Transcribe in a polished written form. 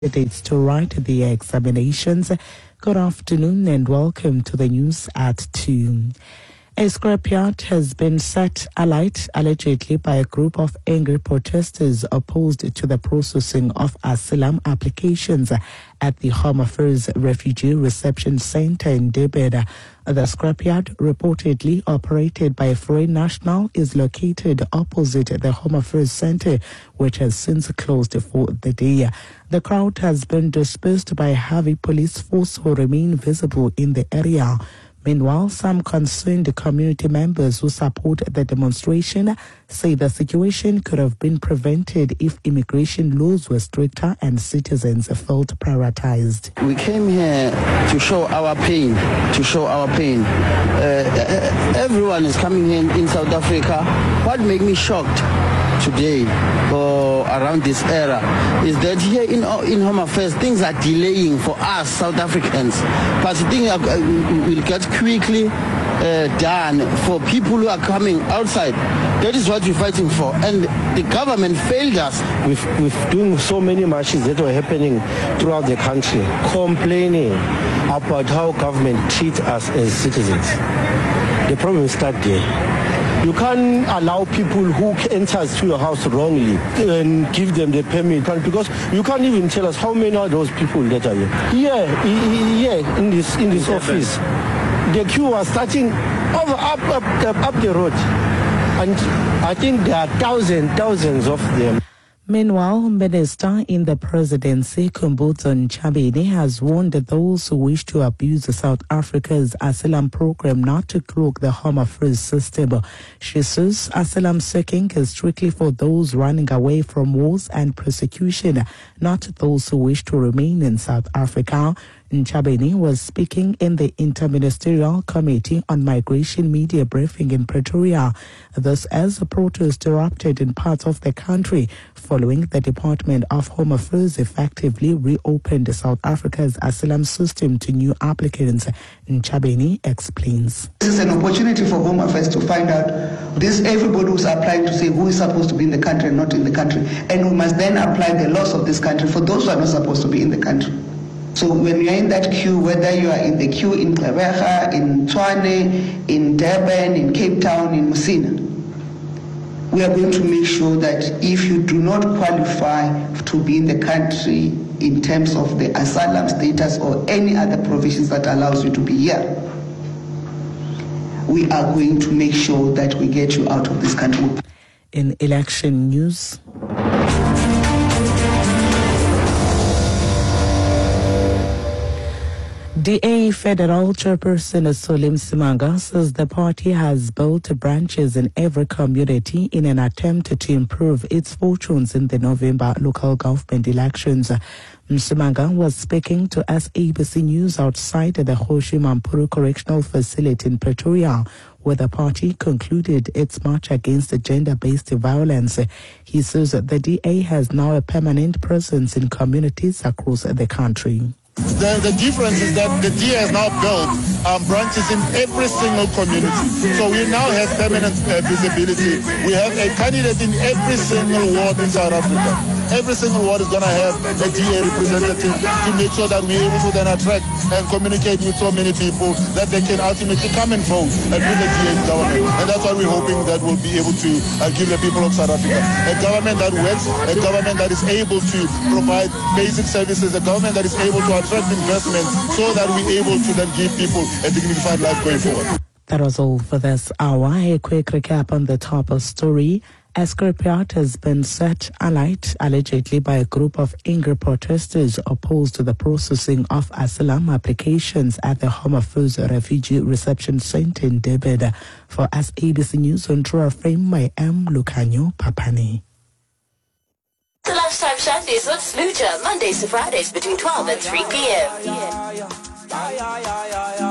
candidates to write the examinations. Good afternoon and welcome to the news at 2. A scrapyard has been set alight allegedly by a group of angry protesters opposed to the processing of asylum applications at the Home Affairs Refugee Reception Center in Durban. The scrapyard, reportedly operated by a foreign national, is located opposite the Home Affairs Center, which has since closed for the day. The crowd has been dispersed by a heavy police force who remain visible in the area. Meanwhile, some concerned community members who support the demonstration say the situation could have been prevented if immigration laws were stricter and citizens felt prioritized. We came here to show our pain, everyone is coming in South Africa. What made me shocked today or around this era is that here in Home Affairs things are delaying for us South Africans, but things will get quickly done for people who are coming outside. That is what we're fighting for, and the government failed us. We've doing so many marches that were happening throughout the country, complaining about how government treats us as citizens. The problem starts there. You can't allow people who enter to your house wrongly and give them the permit, because you can't even tell us how many of those people that are here. Here in this office, the queue was starting up the road, and I think there are thousands of them. Meanwhile, Minister in the presidency, Khumbudzo Ntshavheni, has warned those who wish to abuse South Africa's asylum program not to clog the Home Affairs system. She says asylum seeking is strictly for those running away from wars and persecution, not those who wish to remain in South Africa. Ntshavheni was speaking in the Interministerial Committee on Migration media briefing in Pretoria. This as a protest erupted in parts of the country following the Department of Home Affairs effectively reopened South Africa's asylum system to new applicants. Ntshavheni explains. This is an opportunity for Home Affairs to find out everybody who's applying to say who is supposed to be in the country and not in the country. And we must then apply the laws of this country for those who are not supposed to be in the country. So when you're in that queue, whether you are in the queue in Gqeberha, in Tshwane, in Durban, in Cape Town, in Musina, we are going to make sure that if you do not qualify to be in the country in terms of the asylum status or any other provisions that allows you to be here, we are going to make sure that we get you out of this country. In election news, DA Federal Chairperson Solly Msimanga says the party has built branches in every community in an attempt to improve its fortunes in the November local government elections. Msimanga was speaking to SABC News outside the Kgoshi Mampuru Correctional Facility in Pretoria, where the party concluded its march against gender-based violence. He says that the DA has now a permanent presence in communities across the country. The difference is that the DA has now built branches in every single community. So we now have permanent visibility. We have a candidate in every single ward in South Africa. Every single ward is going to have a DA representative to make sure that we're able to then attract and communicate with so many people that they can ultimately come and vote and put the DA in government. And that's what we're hoping that we'll be able to give the people of South Africa. A government that works, a government that is able to provide basic services, a government that is able to attract investment so that we're able to then give people a dignified life going forward. That was all for this hour. A quick recap on the top of story. A scrapyard has been set alight allegedly by a group of angry protesters opposed to the processing of asylum applications at the Home Affairs Refugee Reception Center in Durban. For SABC News on True Frame, I am Lucanio Papani. The Lunchtime Shandies with Sluja, Mondays to Fridays between 12 and 3 p.m.